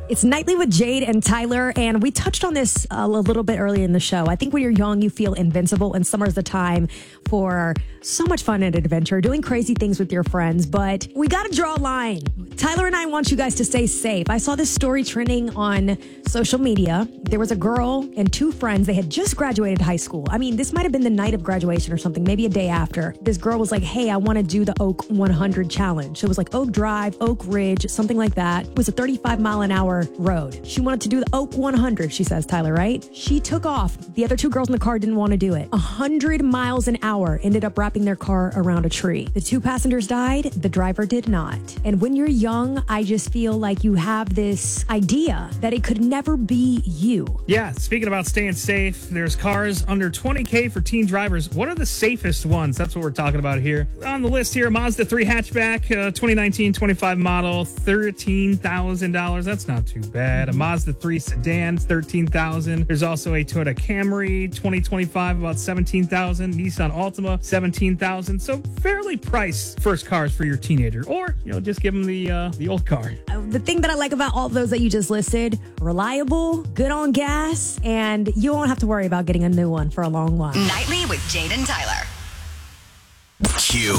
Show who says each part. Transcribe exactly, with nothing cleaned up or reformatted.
Speaker 1: It's Nightly with Jade and Tyler, and we touched on this a little bit earlier in the show. I think when you're young, you feel invincible, and summer's the time for so much fun and adventure, doing crazy things with your friends, but we got to draw a line. Tyler and I want you guys to stay safe. I saw this story trending on social media. There was a girl and two friends. They had just graduated high school. I mean, this might have been the night of graduation or something, maybe a day after. This girl was like, hey, I want to do the Oak one hundred challenge. So it was like Oak Drive, Oak Ridge, something like that. It was a thirty-five mile an hour road. She wanted to do the Oak one hundred, she says, Tyler, right? She took off. The other two girls in the car didn't want to do it. one hundred miles an hour, ended up wrapping their car around a tree. The two passengers died. The driver did not. And when you're young, I just feel like you have this idea that it could never be you.
Speaker 2: Yeah, speaking about staying safe, there's cars under twenty K for teen drivers. What are the safest ones? That's what we're talking about here. On the list here, Mazda three hatchback, uh, twenty nineteen twenty-five model, thirteen thousand dollars. That's not too bad. A Mazda three sedan, thirteen thousand dollars. There's also a Toyota Camry, twenty twenty-five, about seventeen thousand dollars. Nissan Altima, seventeen thousand dollars. So fairly priced first cars for your teenager. Or, you know, just give them the, uh, the old car.
Speaker 1: The thing that I like about all those that you just listed, reliable, good on gas, and you won't have to worry about getting a new one for a long while.
Speaker 3: Nightly with Jade and Tyler.
Speaker 4: Q.